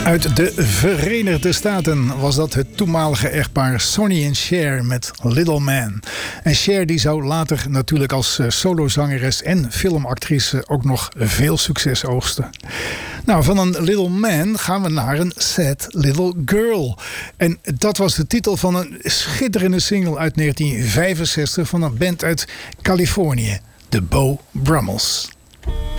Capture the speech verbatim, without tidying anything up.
Uit de Verenigde Staten was dat het toenmalige echtpaar Sonny en Cher met Little Man. En Cher die zou later natuurlijk als solozangeres en filmactrice ook nog veel succes oogsten. Nou, van een Little Man gaan we naar een Sad Little Girl. En dat was de titel van een schitterende single uit negentien vijfenzestig van een band uit Californië, de Beau Brummels.